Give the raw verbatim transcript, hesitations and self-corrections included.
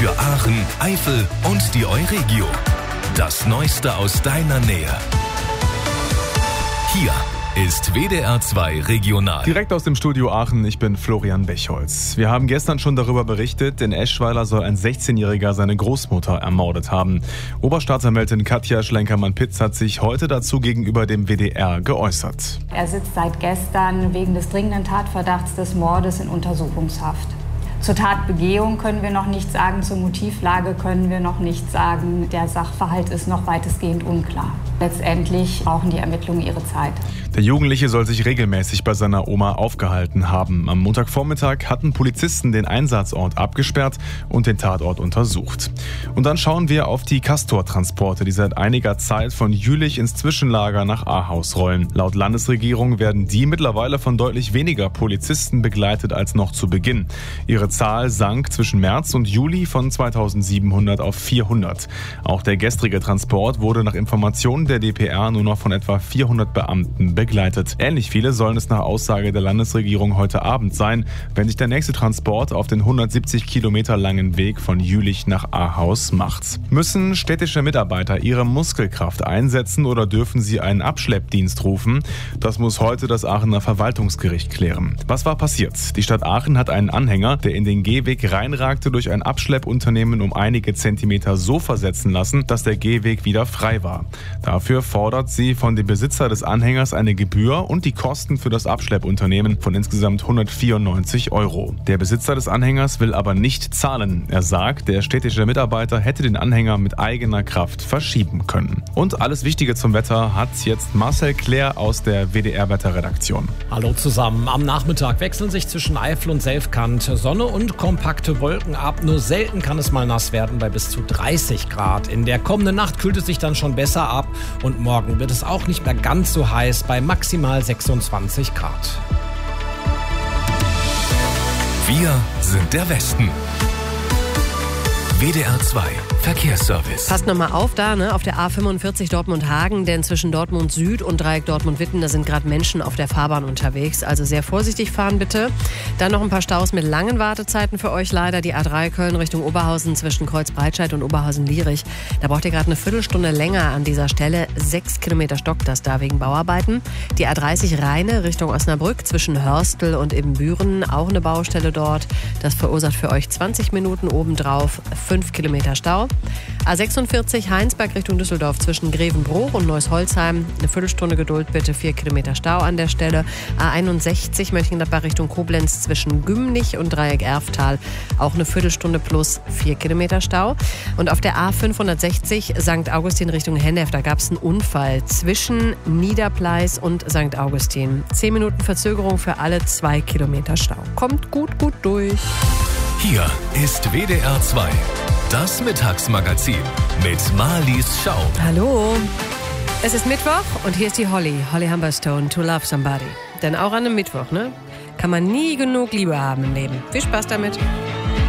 Für Aachen, Eifel und die Euregio. Das Neueste aus deiner Nähe. Hier ist W D R zwei Regional. Direkt aus dem Studio Aachen, ich bin Florian Bechholz. Wir haben gestern schon darüber berichtet, in Eschweiler soll ein sechzehnjähriger seine Großmutter ermordet haben. Oberstaatsanwältin Katja Schlenkermann-Pitz hat sich heute dazu gegenüber dem W D R geäußert. Er sitzt seit gestern wegen des dringenden Tatverdachts des Mordes in Untersuchungshaft. Zur Tatbegehung können wir noch nichts sagen, zur Motivlage können wir noch nichts sagen. Der Sachverhalt ist noch weitestgehend unklar. Letztendlich brauchen die Ermittlungen ihre Zeit. Der Jugendliche soll sich regelmäßig bei seiner Oma aufgehalten haben. Am Montagvormittag hatten Polizisten den Einsatzort abgesperrt und den Tatort untersucht. Und dann schauen wir auf die Castor-Transporte, die seit einiger Zeit von Jülich ins Zwischenlager nach Ahaus rollen. Laut Landesregierung werden die mittlerweile von deutlich weniger Polizisten begleitet als noch zu Beginn. Ihre Zahl sank zwischen März und Juli von zweitausendsiebenhundert auf vierhundert. Auch der gestrige Transport wurde nach Informationen der D P R nur noch von etwa vierhundert Beamten begleitet. Ähnlich viele sollen es nach Aussage der Landesregierung heute Abend sein, wenn sich der nächste Transport auf den hundertsiebzig Kilometer langen Weg von Jülich nach Ahaus macht. Müssen städtische Mitarbeiter ihre Muskelkraft einsetzen oder dürfen sie einen Abschleppdienst rufen? Das muss heute das Aachener Verwaltungsgericht klären. Was war passiert? Die Stadt Aachen hat einen Anhänger, der in den Gehweg reinragte, durch ein Abschleppunternehmen um einige Zentimeter so versetzen lassen, dass der Gehweg wieder frei war. Dafür fordert sie von dem Besitzer des Anhängers eine Gebühr und die Kosten für das Abschleppunternehmen von insgesamt hundertvierundneunzig Euro. Der Besitzer des Anhängers will aber nicht zahlen. Er sagt, der städtische Mitarbeiter hätte den Anhänger mit eigener Kraft verschieben können. Und alles Wichtige zum Wetter hat jetzt Marcel Claire aus der W D R-Wetterredaktion. Hallo zusammen. Am Nachmittag wechseln sich zwischen Eifel und Selfkant Sonne und kompakte Wolken ab. Nur selten kann es mal nass werden bei bis zu dreißig Grad. In der kommenden Nacht kühlt es sich dann schon besser ab und morgen wird es auch nicht mehr ganz so heiß bei maximal sechsundzwanzig Grad. Wir sind der Westen. W D R zwei Verkehrsservice. Passt nochmal auf da, ne, auf der A fünfundvierzig Dortmund-Hagen, denn zwischen Dortmund Süd und Dreieck Dortmund-Witten, da sind gerade Menschen auf der Fahrbahn unterwegs. Also sehr vorsichtig fahren bitte. Dann noch ein paar Staus mit langen Wartezeiten für euch leider. Die A drei Köln Richtung Oberhausen zwischen Kreuzbreitscheid und Oberhausen-Lierich. Da braucht ihr gerade eine Viertelstunde länger an dieser Stelle. Sechs Kilometer stockt das da wegen Bauarbeiten. Die A dreißig Rheine Richtung Osnabrück zwischen Hörstel und Ibbenbüren. Auch eine Baustelle dort. Das verursacht für euch zwanzig Minuten obendrauf. fünf Kilometer Stau. A sechsundvierzig Heinsberg Richtung Düsseldorf zwischen Grevenbruch und Neuss-Holzheim. Eine Viertelstunde Geduld bitte, vier Kilometer Stau an der Stelle. A einundsechzig Mönchengladbach Richtung Koblenz zwischen Gümnich und Dreieck Erftal. Auch eine Viertelstunde plus vier Kilometer Stau. Und auf der A fünfhundertsechzig Sankt Augustin Richtung Hennef, da gab es einen Unfall zwischen Niederpleis und Sankt Augustin. Zehn Minuten Verzögerung für alle zwei Kilometer Stau. Kommt gut, gut durch. Hier ist W D R zwei. Das Mittagsmagazin mit Marlies Schau. Hallo. Es ist Mittwoch und hier ist die Holly. Holly Humberstone, To Love Somebody. Denn auch an einem Mittwoch, ne, kann man nie genug Liebe haben im Leben. Viel Spaß damit.